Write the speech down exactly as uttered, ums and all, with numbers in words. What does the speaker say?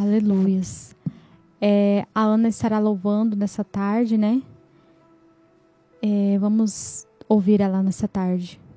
Aleluias. É, a Ana estará louvando nessa tarde, né? É, vamos ouvir ela nessa tarde.